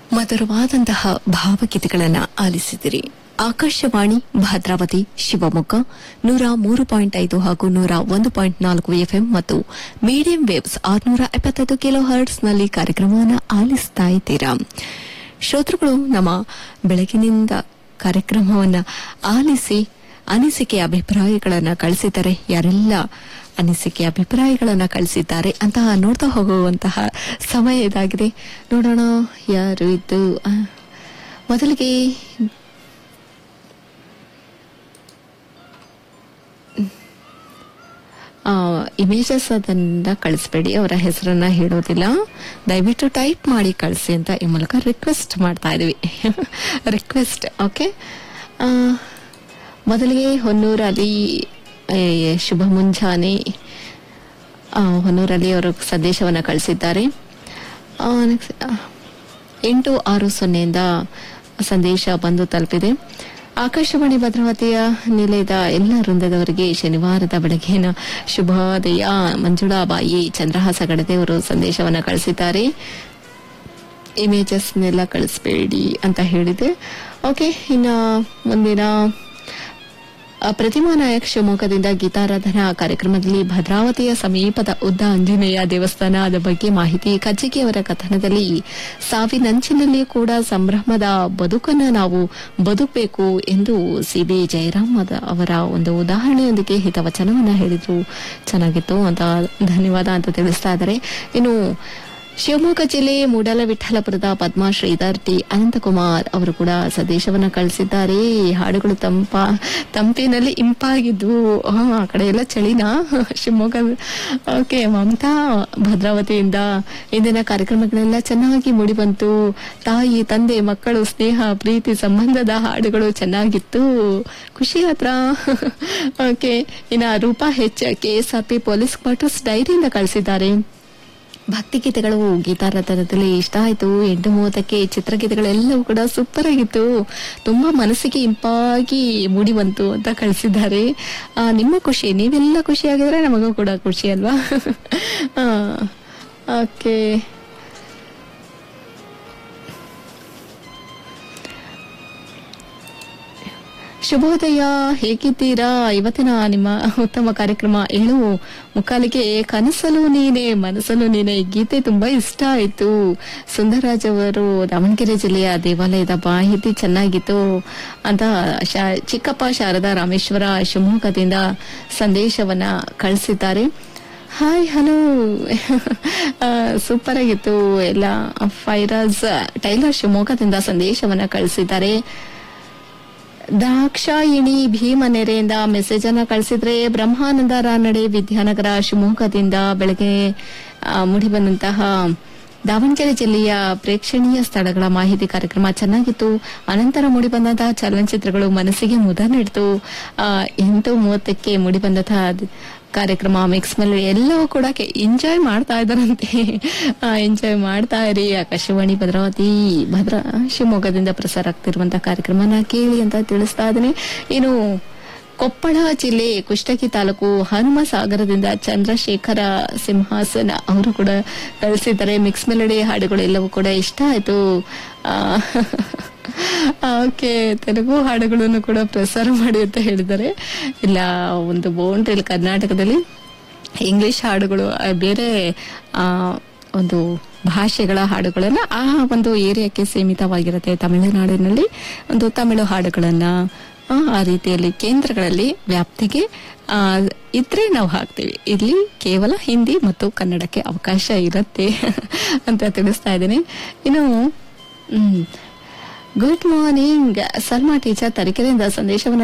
ಮಧುರವಾದಂತಹ ಭಾವಗೀತೆಗಳನ್ನು ಆಲಿಸಿದಿರಿ. ಆಕಾಶವಾಣಿ ಭದ್ರಾವತಿ ಶಿವಮೊಗ್ಗ 103.5 ಹಾಗೂ 101.4 ಎಫ್ಎಂ ಮತ್ತು ಮೀಡಿಯಂ ವೇವ್ಸ್ 675 ಕಿಲೋ ಹರ್ಟ್ಸ್ನಲ್ಲಿ ಕಾರ್ಯಕ್ರಮವನ್ನು ಆಲಿಸ್ತಾ ಇದ್ದೀರಾ. ಶ್ರೋತೃಗಳು ನಮ್ಮ ಬೆಳಗಿನಿಂದ ಕಾರ್ಯಕ್ರಮವನ್ನು ಆಲಿಸಿ ಅನಿಸಿಕೆ ಅಭಿಪ್ರಾಯಗಳನ್ನು ಕಳಿಸಿದ್ದಾರೆ. ಯಾರೆಲ್ಲ ಅನಿಸಿಕೆ ಅಭಿಪ್ರಾಯಗಳನ್ನು ಕಳಿಸಿದ್ದಾರೆ ಅಂತ ನೋಡ್ತಾ ಹೋಗುವಂತಹ ಸಮಯ ಇದಾಗಿದೆ. ನೋಡೋಣ ಯಾರು ಇದ್ದು. ಮೊದಲಿಗೆ ಇಮೇಜಸ್ ಅದನ್ನ ಕಳಿಸ್ಬೇಡಿ, ಅವರ ಹೆಸರನ್ನ ಹೇಳೋದಿಲ್ಲ, ದಯವಿಟ್ಟು ಟೈಪ್ ಮಾಡಿ ಕಳಿಸಿ ಅಂತ ಈ ಮೂಲಕ ರಿಕ್ವೆಸ್ಟ್ ಮಾಡ್ತಾ ಇದೀವಿ. Request okay. ಮೊದಲಿಗೆ ಹೊನ್ನೂರಲ್ಲಿ ಶುಭ ಮುಂಜಾನೆ, ಹೊನ್ನೂರಲ್ಲಿ ಅವರು ಸಂದೇಶವನ್ನು ಕಳಿಸಿದ್ದಾರೆ. 860 ಸಂದೇಶ ಬಂದು ತಲುಪಿದೆ. ಆಕಾಶವಾಣಿ ಭದ್ರಾವತಿಯ ನಿಲಯದ ಎಲ್ಲ ವೃಂದದವರಿಗೆ ಶನಿವಾರದ ಬೆಳಗಿನ ಶುಭೋದಯ. ಮಂಜುಳಾಬಾಯಿ ಚಂದ್ರಹಾಸ ಗಡದೆಯವರು ಸಂದೇಶವನ್ನು ಕಳಿಸಿದ್ದಾರೆ. ಇಮೇಜಸ್ನೆಲ್ಲ ಕಳಿಸ್ಬೇಡಿ ಅಂತ ಹೇಳಿದೆ. ಓಕೆ, ಇನ್ನು ಮುಂದಿನ ಪ್ರತಿಮಾ ನಾಯಕ್ ಶಿವಮೊಗ್ಗದಿಂದ ಗೀತಾರಾಧನಾ ಕಾರ್ಯಕ್ರಮದಲ್ಲಿ ಭದ್ರಾವತಿಯ ಸಮೀಪದ ಉದ್ದ ಆಂಜನೇಯ ದೇವಸ್ಥಾನದ ಬಗ್ಗೆ ಮಾಹಿತಿ. ಕಜ್ಜಿಗೆಯವರ ಕಥನದಲ್ಲಿ ಸಾವಿನಂಚಿನಲ್ಲಿ ಕೂಡ ಸಂಭ್ರಮದ ಬದುಕನ್ನು ನಾವು ಬದುಕಬೇಕು ಎಂದು ಸಿಬಿ ಜಯರಾಮ್ ಅವರ ಒಂದು ಉದಾಹರಣೆಯೊಂದಿಗೆ ಹಿತವಚನವನ್ನ ಹೇಳಿದ್ರು. ಚೆನ್ನಾಗಿತ್ತು ಅಂತ ಧನ್ಯವಾದ ಅಂತ ತಿಳಿಸ್ತಾ ಇದ್ದಾರೆ. ಇನ್ನು ಶಿವಮೊಗ್ಗ ಜಿಲ್ಲೆ ಮೂಡಲವಿಠಲಪುರದ ಪದ್ಮಾ ಶ್ರೀಧರ್ ಟಿ ಅನಂತಕುಮಾರ್ ಅವರು ಕೂಡ ಸಂದೇಶವನ್ನ ಕಳಿಸಿದ್ದಾರೆ. ಹಾಡುಗಳು ತಂಪಿನಲ್ಲಿ ಇಂಪಾಗಿದ್ವು. ಆ ಕಡೆ ಎಲ್ಲ ಚಳಿನಾ ಶಿವಮೊಗ್ಗ. ಓಕೆ, ಮಮತಾ ಭದ್ರಾವತಿಯಿಂದ ಇಂದಿನ ಕಾರ್ಯಕ್ರಮಗಳೆಲ್ಲ ಚೆನ್ನಾಗಿ ಮೂಡಿಬಂತು. ತಾಯಿ ತಂದೆ ಮಕ್ಕಳು ಸ್ನೇಹ ಪ್ರೀತಿ ಸಂಬಂಧದ ಹಾಡುಗಳು ಚೆನ್ನಾಗಿತ್ತು, ಖುಷಿ ಹತ್ರ. ಓಕೆ, ಇನ್ನ ರೂಪಾ ಹೆಚ್ ಕೆಎಸ್ಆರ್ಪಿ ಪೊಲೀಸ್ ಕ್ವಾರ್ಟರ್ಸ್ ಡೈರಿಯಿಂದ ಕಳಿಸಿದ್ದಾರೆ. ಭಕ್ತಿಗೀತೆಗಳು ಗೀತಾರಾಧನದಲ್ಲಿ ಇಷ್ಟ ಆಯ್ತು. 8:30 ಚಿತ್ರಗೀತೆಗಳೆಲ್ಲವೂ ಕೂಡ ಸೂಪರ್ ಆಗಿತ್ತು, ತುಂಬಾ ಮನಸ್ಸಿಗೆ ಇಂಪಾಗಿ ಮೂಡಿ ಬಂತು ಅಂತ ಕಳಿಸಿದ್ದಾರೆ. ನಿಮ್ಮ ಖುಷಿ, ನೀವೆಲ್ಲ ಖುಷಿಯಾಗಿದ್ರೆ ನಮಗೂ ಕೂಡ ಖುಷಿ ಅಲ್ವಾ. ಓಕೆ, ಶುಭೋದಯ, ಹೇಗಿದ್ದೀರಾ? ಇವತ್ತಿನ ನಿಮ್ಮ ಉತ್ತಮ ಕಾರ್ಯಕ್ರಮ 7:45 ಕನಸಲು ನೀನೆ ಮನಸ್ಸಲು ನೀನೆ ಗೀತೆ ತುಂಬಾ ಇಷ್ಟ ಆಯ್ತು. ಸುಂದರರಾಜ್ ಅವರು ದಾವಣಗೆರೆ ಜಿಲ್ಲೆಯ ದೇವಾಲಯದ ಮಾಹಿತಿ ಚೆನ್ನಾಗಿತ್ತು ಅಂತ ಚಿಕ್ಕಪ್ಪ ಶಾರದಾ ರಾಮೇಶ್ವರ ಶಿವಮೊಗ್ಗದಿಂದ ಸಂದೇಶವನ್ನ ಕಳಿಸಿದ್ದಾರೆ. ಹಾಯ್ ಹಲೋ, ಸೂಪರ್ ಆಗಿತ್ತು ಎಲ್ಲ. ಫೈರಾಜ್ ಟೈಲರ್ ಶಿವಮೊಗ್ಗದಿಂದ ಸಂದೇಶವನ್ನ ಕಳಿಸಿದ್ದಾರೆ. ದಾಕ್ಷಾಯಿಣಿ ಭೀಮನೆರೆಯಿಂದ ಮೆಸೇಜ್ ಅನ್ನ ಕಳಿಸಿದ್ರೆ. ಬ್ರಹ್ಮಾನಂದ ರಾನಡೆ ವಿದ್ಯಾನಗರ ಶಿವಮೊಗ್ಗದಿಂದ ಬೆಳಗ್ಗೆ ಮೂಡಿಬಂದಂತಹ ದಾವಣಗೆರೆ ಜಿಲ್ಲೆಯ ಪ್ರೇಕ್ಷಣೀಯ ಸ್ಥಳಗಳ ಮಾಹಿತಿ ಕಾರ್ಯಕ್ರಮ ಚೆನ್ನಾಗಿತ್ತು. ಅನಂತರ ಮೂಡಿಬಂದಂತಹ ಚಲನಚಿತ್ರಗಳು ಮನಸ್ಸಿಗೆ ಮುದ ನೀಡಿತು. 8:30 ಮೂಡಿಬಂದಂತಹ ಕಾರ್ಯಕ್ರಮ ಮಿಕ್ಸ್ ಮೇಲೆ ಎಲ್ಲವೂ ಕೂಡ ಎಂಜಾಯ್ ಮಾಡ್ತಾ ಇದ್ದಾರಂತೆ. ಎಂಜಾಯ್ ಮಾಡ್ತಾ ಇರಿ. ಆಕಾಶವಾಣಿ ಭದ್ರಾವತಿ ಶಿವಮೊಗ್ಗದಿಂದ ಪ್ರಸಾರ ಆಗ್ತಿರುವಂತಹ ಕಾರ್ಯಕ್ರಮನ ಕೇಳಿ ಅಂತ ತಿಳಿಸ್ತಾ ಇದ್ದೀನಿ. ಇನ್ನು ಕೊಪ್ಪಳ ಜಿಲ್ಲೆ ಕುಷ್ಟಗಿ ತಾಲೂಕು ಹನುಮಸಾಗರದಿಂದ ಚಂದ್ರಶೇಖರ ಸಿಂಹಾಸನ ಅವರು ಕೂಡ ಕಳಿಸಿದ್ದಾರೆ. ಮಿಕ್ಸ್ ಮೆಲಡಿ ಹಾಡುಗಳು ಎಲ್ಲವೂ ಕೂಡ ಇಷ್ಟ ಆಯ್ತು. ಓಕೆ, ತೆಲುಗು ಹಾಡುಗಳನ್ನು ಕೂಡ ಪ್ರಸಾರ ಮಾಡಿ ಅಂತ ಹೇಳಿದ್ದಾರೆ. ಇಲ್ಲ, ಒಂದು ಬೌಂಡ್ರಿ ಕರ್ನಾಟಕದಲ್ಲಿ ಇಂಗ್ಲಿಷ್ ಹಾಡುಗಳು ಬೇರೆ ಒಂದು ಭಾಷೆಗಳ ಹಾಡುಗಳನ್ನ ಆ ಒಂದು ಏರಿಯಾಕ್ಕೆ ಸೀಮಿತವಾಗಿರುತ್ತೆ. ತಮಿಳುನಾಡಿನಲ್ಲಿ ಒಂದು ತಮಿಳು ಹಾಡುಗಳನ್ನ ಆ ರೀತಿಯಲ್ಲಿ ಕೇಂದ್ರಗಳಲ್ಲಿ ವ್ಯಾಪ್ತಿಗೆ ಇದ್ರೆ ನಾವು ಹಾಕ್ತೀವಿ. ಇಲ್ಲಿ ಕೇವಲ ಹಿಂದಿ ಮತ್ತು ಕನ್ನಡಕ್ಕೆ ಅವಕಾಶ ಇರುತ್ತೆ ಅಂತ ತಿಳಿಸ್ತಾ ಇದ್ದೀನಿ. ಇನ್ನು ಗುಡ್ ಮಾರ್ನಿಂಗ್ ಸಲ್ಮಾ ಟೀಚರ್ ತರೀಕೆರೆಯಿಂದ ಸಂದೇಶವನ್ನು